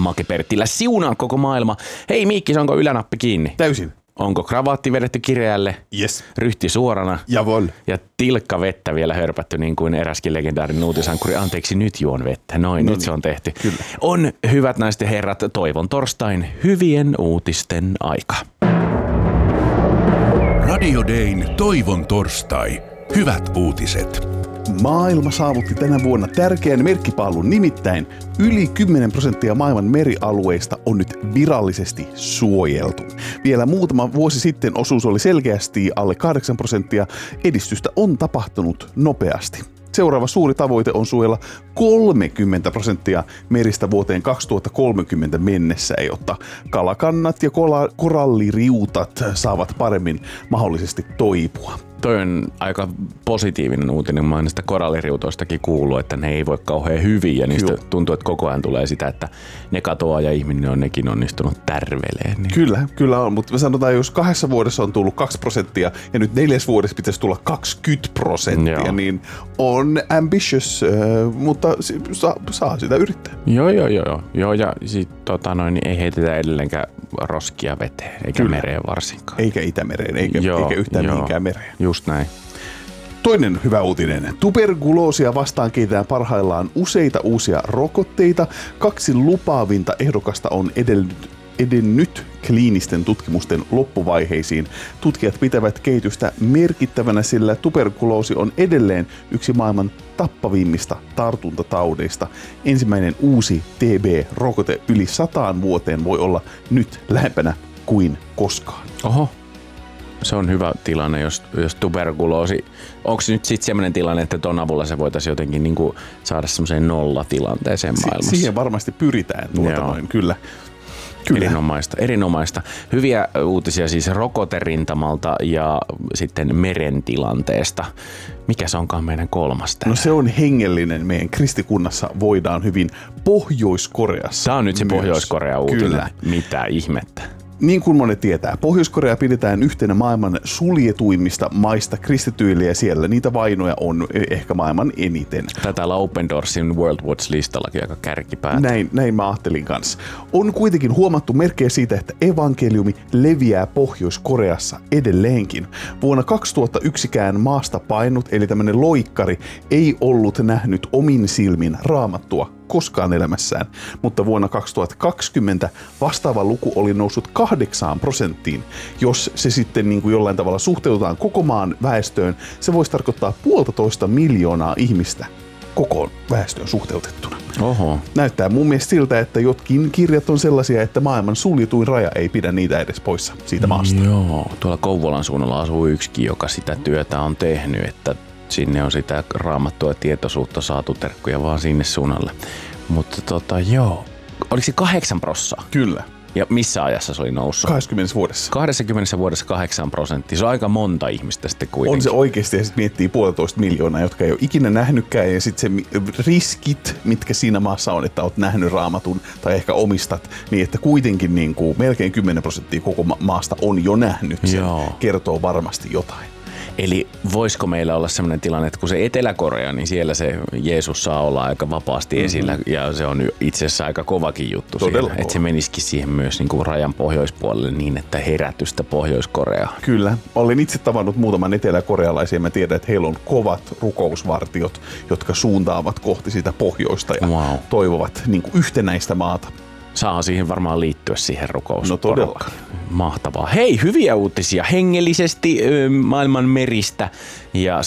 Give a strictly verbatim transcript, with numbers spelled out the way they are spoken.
Make Perttilä siunaa koko maailma. Hei Miikkis, onko ylänappi kiinni? Täysin. Onko kravaatti vedetty kireälle? Yes. Ryhti suorana? Javol. Ja tilkka vettä vielä hörpätty niin kuin eräskin legendaarinen uutisankkuri. Anteeksi, nyt juon vettä. Noin, no nyt niin. Se on tehty. Kyllä. On, hyvät naiset ja herrat, toivon torstain hyvien uutisten aika. Radio Dayn toivon torstai. Hyvät uutiset. Maailma saavutti tänä vuonna tärkeän merkkipaalun, nimittäin yli kymmenen prosenttia maailman merialueista on nyt virallisesti suojeltu. Vielä muutama vuosi sitten osuus oli selkeästi alle kahdeksan prosenttia. Edistystä on tapahtunut nopeasti. Seuraava suuri tavoite on suojella kolmekymmentä prosenttia meristä vuoteen kaksituhattakolmekymmentä mennessä, jotta kalakannat ja koralliriutat saavat paremmin mahdollisesti toipua. Toi on aika positiivinen uutinen. Mä oon näistä koralliriutoistakin kuullut, että ne ei voi kauhean hyvin ja niistä Joo. tuntuu, että koko ajan tulee sitä, että ne katoaa ja ihminen on nekin onnistunut tärveleen. Niin. Kyllä, kyllä on, mutta me sanotaan, jos kahdessa vuodessa on tullut kaksi prosenttia ja nyt neljäs vuodessa pitäisi tulla kaksikymmentä prosenttia, Joo. niin on ambitious, mutta saa, saa sitä yrittää. Joo, joo, joo. joo ja sit, tota noin, ei heitetä edelleenkään roskia veteen, eikä Kyllä. mereen varsinkaan. Eikä Itämereen, eikä, joo, eikä yhtään joo. mihinkään mereen. Just näin. Toinen hyvä uutinen. Tuberkuloosia vastaan kehitetään parhaillaan useita uusia rokotteita. Kaksi lupaavinta ehdokasta on edennyt, edennyt kliinisten tutkimusten loppuvaiheisiin. Tutkijat pitävät kehitystä merkittävänä, sillä tuberkuloosi on edelleen yksi maailman tappavimmista tartuntataudeista. Ensimmäinen uusi T B-rokote yli sataan vuoteen voi olla nyt lähempänä kuin koskaan. Oho. Se on hyvä tilanne, jos, jos tuberkuloosi... Onko nyt sitten sellainen tilanne, että ton avulla se voitaisiin jotenkin niin kuin saada semmoiseen nollatilanteeseen si- maailmassa? Siihen varmasti pyritään tuota noin, kyllä. Kyllä. Erinomaista, erinomaista. Hyviä uutisia siis rokoterintamalta ja sitten meren tilanteesta. Mikä se onkaan meidän kolmas tänään? No se on hengellinen. Meidän kristikunnassa voidaan hyvin Pohjois-Koreassa. Tämä on nyt se myös. Pohjois-Korea uutinen. Kyllä. Mitä ihmettä? Niin kuin monet tietää, Pohjois-Korea pidetään yhtenä maailman suljetuimmista maista kristityille ja siellä niitä vainoja on ehkä maailman eniten. Tätä olla Open Doorsin World Watch-listallakin aika kärkipäätä. Näin, näin mä ajattelin kanssa. On kuitenkin huomattu merkkejä siitä, että evankeliumi leviää Pohjois-Koreassa edelleenkin. Vuonna kaksituhattayksikään maasta painut, eli tämmöinen loikkari, ei ollut nähnyt omin silmin Raamattua koskaan elämässään, mutta vuonna kaksituhattakaksikymmentä vastaava luku oli noussut kahdeksaan prosenttiin. Jos se sitten niin kuin jollain tavalla suhteutetaan koko maan väestöön, se voisi tarkoittaa puolitoista miljoonaa ihmistä koko väestöön suhteutettuna. Oho. Näyttää mun mielestä siltä, että jotkin kirjat on sellaisia, että maailman suljetuin raja ei pidä niitä edes poissa siitä maasta. Joo, tuolla Kouvolan suunnalla asuu yksikin, joka sitä työtä on tehnyt, että sinne on sitä raamattua ja tietoisuutta saatu, terkkuja vaan sinne suunnalle. Mutta tota joo, oliko se kahdeksan prossaa? Kyllä. Ja missä ajassa se oli noussut? kaksikymmentä vuodessa. kaksikymmentä vuodessa kahdeksan prosenttia. Se on aika monta ihmistä sitten kuitenkin. On se oikeasti, ja sitten miettii puolitoista miljoonaa, jotka ei ole ikinä nähnytkään, ja sitten se riskit, mitkä siinä maassa on, että olet nähnyt Raamatun tai ehkä omistat, niin että kuitenkin niin kuin melkein kymmenen prosenttia koko maasta on jo nähnyt sen. Joo. Kertoo varmasti jotain. Eli voisiko meillä olla sellainen tilanne, että kun se Etelä-Korea, niin siellä se Jeesus saa olla aika vapaasti mm-hmm. esillä, ja se on itse asiassa aika kovakin juttu Todella siellä, kova. Että se menisikin siihen myös niin kuin rajan pohjoispuolelle niin, että herätystä Pohjois-Koreaan. Kyllä. Olen itse tavannut muutaman etelä-korealaisia, ja mä tiedän, että heillä on kovat rukousvartiot, jotka suuntaavat kohti sitä pohjoista ja wow. toivovat niin kuin yhtenäistä maata. Saa siihen varmaan liittyä siihen rukousporukkaan. No todella. Mahtavaa. Hei, hyviä uutisia hengellisesti maailman meristä ja